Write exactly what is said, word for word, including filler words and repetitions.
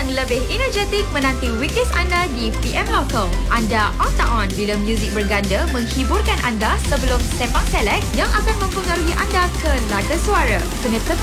yang lebih energetik menanti weekdays anda di P M Local. Anda on tak on bila muzik berganda menghiburkan anda sebelum Sepang Select yang akan mempengaruhi anda ke laga suara. Kena tekan